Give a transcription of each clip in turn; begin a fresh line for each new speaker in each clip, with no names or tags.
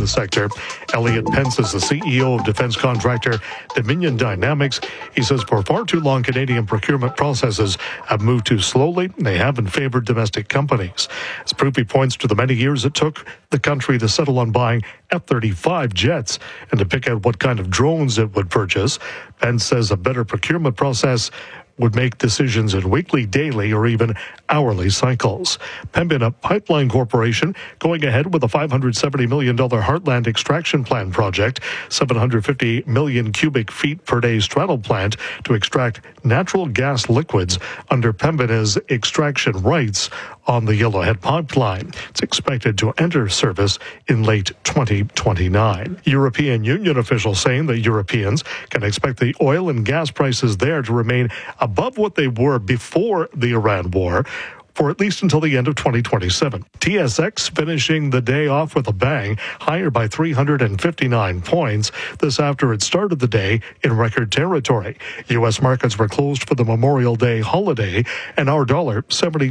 the sector. Elliot Pence is the CEO of defense contractor Dominion Dynamics. He says for far too long, Canadian procurement processes have moved too slowly. They haven't favored domestic companies. As proof, he points to the many years it took the country to settle on buying F-35 jets and to pick out what kind of drones it would purchase. Pence says a better procurement process would make decisions in weekly, daily, or even hourly cycles. Pembina Pipeline Corporation going ahead with a $570 million Heartland extraction plant project, 750 million cubic feet per day straddle plant to extract natural gas liquids under Pembina's extraction rights on the Yellowhead Pipeline. It's expected to enter service in late 2029. European Union officials saying that Europeans can expect the oil and gas prices there to remain above what they were before the Iran war for at least until the end of 2027. TSX finishing the day off with a bang, higher by 359 points. This after it started the day in record territory. U.S. markets were closed for the Memorial Day holiday, and our dollar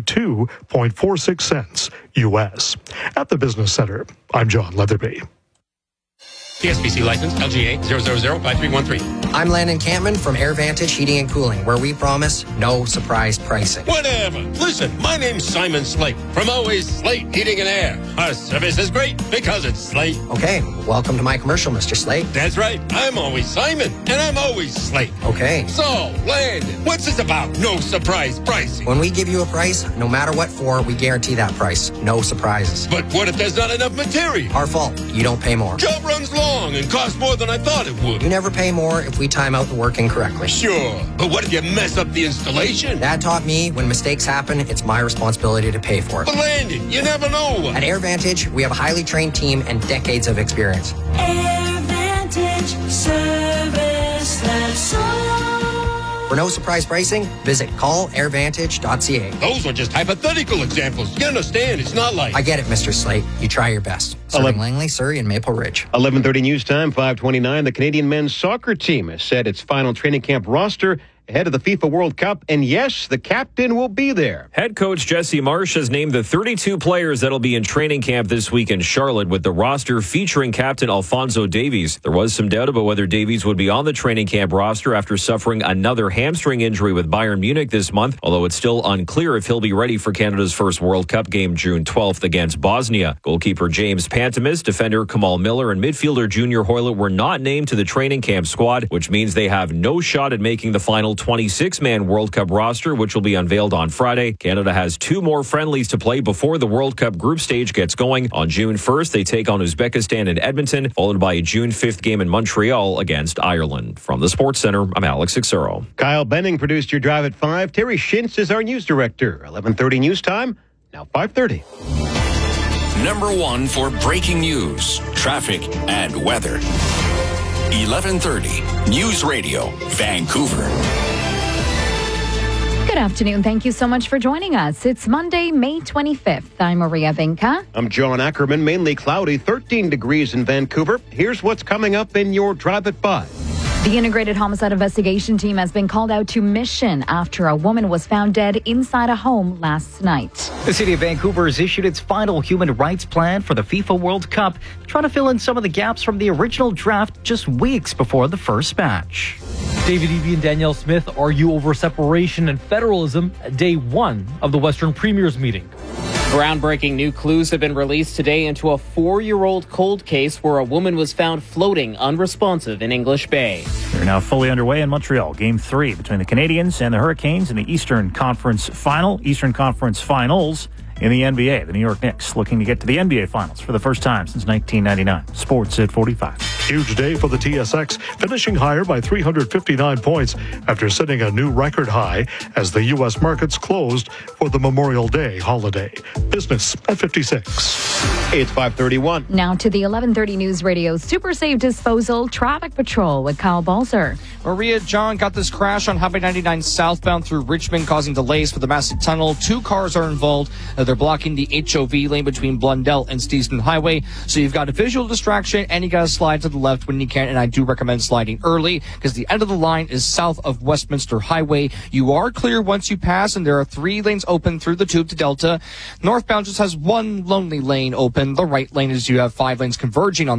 72.46 cents U.S. At the Business Center, I'm John Leatherby.
TSBC license, LGA 0005313.
I'm Landon Campman from AirVantage Heating and Cooling, where we promise no surprise pricing.
Whatever. Listen, my name's Simon Slate from Always Slate Heating and Air. Our service is great because it's Slate.
Okay, welcome to my commercial, Mr. Slate.
That's right. I'm always Simon, and I'm always Slate.
Okay.
So, Landon, what's this about? No surprise pricing.
When we give you a price, no matter what for, we guarantee that price. No surprises.
But what if there's not enough material?
Our fault. You don't pay more.
Job runs long and costs more than I thought it would.
You never pay more if we time out the work incorrectly.
Sure, but what if you mess up the installation?
Dad taught me when mistakes happen, it's my responsibility to pay for it.
But Landon, you never know.
At AirVantage, we have a highly trained team and decades of experience.
AirVantage, service that's all.
For no surprise pricing, visit callairvantage.ca.
Those are just hypothetical examples. You understand, it's not like...
I get it, Mr. Slate. You try your best. Serving Langley, Surrey, and Maple Ridge.
11:30 news time, 5:29. The Canadian men's soccer team has set its final training camp roster ahead of the FIFA World Cup, and yes, the captain will be there.
Head coach Jesse Marsh has named the 32 players that'll be in training camp this week in Charlotte, with the roster featuring captain Alphonso Davies. There was some doubt about whether Davies would be on the training camp roster after suffering another hamstring injury with Bayern Munich this month, although it's still unclear if he'll be ready for Canada's first World Cup game June 12th against Bosnia. Goalkeeper James Pantemis, defender Kamal Miller, and midfielder Junior Hoylett were not named to the training camp squad, which means they have no shot at making the final 26-man World Cup roster, which will be unveiled on Friday. Canada has 2 more friendlies to play before the World Cup group stage gets going. On June 1st, they take on Uzbekistan in Edmonton, followed by a June 5th game in Montreal against Ireland. From the Sports Center, I'm Alex Ixero.
Kyle Benning produced your Drive at 5. Terry Shintz is our news director. 11:30 news time, now 5:30.
Number 1 for breaking news, traffic, and weather. 11:30 News Radio, Vancouver.
Good afternoon. Thank you so much for joining us. It's Monday, May 25th. I'm Maria Vinca.
I'm John Ackerman. Mainly cloudy, 13 degrees in Vancouver. Here's what's coming up in your Drive at 5.
The Integrated Homicide Investigation Team has been called out to mission after a woman was found dead inside a home last night.
The city of Vancouver has issued its final human rights plan for the FIFA World Cup, trying to fill in some of the gaps from the original draft just weeks before the first match.
David Eby and Danielle Smith argue over separation and federalism at day 1 of the Western Premiers meeting.
Groundbreaking new clues have been released today into a 4-year-old cold case where a woman was found floating unresponsive in English Bay.
They're now fully underway in Montreal. Game 3 between the Canadiens and the Hurricanes in the Eastern Conference Finals in the NBA. The New York Knicks looking to get to the NBA Finals for the first time since 1999. Sports at 45.
Huge day for the TSX, finishing higher by 359 points after setting a new record high as the U.S. markets closed for the Memorial Day holiday. Business at 56.
It's 5:31.
Now to the 11:30 News Radio Super Safe Disposal Traffic Patrol with Kyle Balzer.
Maria, John, got this crash on Highway 99 southbound through Richmond, causing delays for the massive tunnel. 2 cars are involved. They're blocking the HOV lane between Blundell and Stevenson Highway. So you've got a visual distraction and you got to slide to the left when you can. And I do recommend sliding early because the end of the line is south of Westminster Highway. You are clear once you pass, and there are 3 lanes open through the tube to Delta. Northbound just has 1 lonely lane open. The right lane is you have 5 lanes converging on